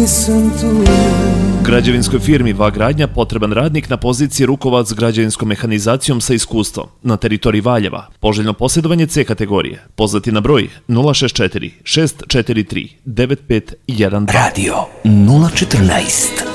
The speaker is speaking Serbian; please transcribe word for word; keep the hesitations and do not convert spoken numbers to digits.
nisam tu. Građevinskoj firmi Va Gradnja potreban radnik na poziciji rukovac građevinskom mehanizacijom sa iskustvom na teritoriji Valjeva. Poželjno posjedovanje C kategorije. Pozvati na broj nula šest četiri šest četiri tri devet pet jedan dva. Radio nula četrnaest.